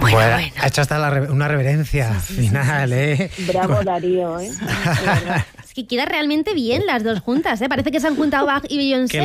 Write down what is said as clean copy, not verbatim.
Bueno. Ha hecho hasta una reverencia final, ¿eh? Bravo Darío, ¿eh? Es que queda realmente bien las dos juntas, ¿eh? Parece que se han juntado Bach y Beyoncé.